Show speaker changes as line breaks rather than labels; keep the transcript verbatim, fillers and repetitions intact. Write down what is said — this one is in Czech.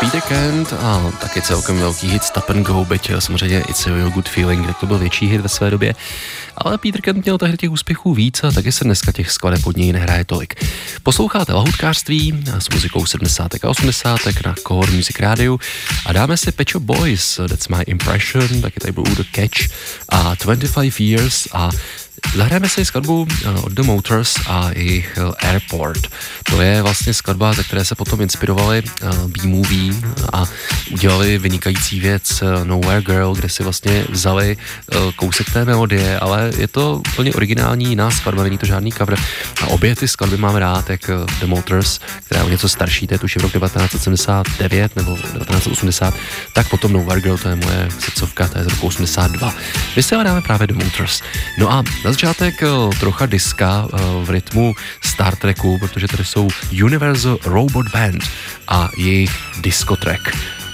Peter Kent a taky celkem velký hit Stop and Go, byť samozřejmě It's a Real Good Feeling, tak to byl větší hit ve své době. Ale Peter Kent měl tehdy těch úspěchů víc a taky se dneska těch skladeb od něj nehraje tolik. Posloucháte lahůdkářství s muzikou sedmdesátek a osmdesátek na Core Music Radio a dáme si Pet Shop Boys, That's My Impression, taky tady budou The Catch a dvacet pět Years a zahrajeme si skladbu od The Motors a jejich Airport. To je vlastně skladba, ze které se potom inspirovali B-Movie a udělali vynikající věc Nowhere Girl, kde si vlastně vzali kousek té melodie, ale je to úplně originální jiná skladba, není to žádný cover. A obě ty skladby mám rád, jak The Motors, která je o něco starší, to je tuším rok devatenáct set sedmdesát devět nebo devatenáct set osmdesát, tak potom Nowhere Girl, to je moje srdcovka, to je z roku osmdesát dva. My se dáme právě The Motors. No a na začátek trocha diska v rytmu Star Treku, protože tady jsou Universal Robot Band a jejich disco track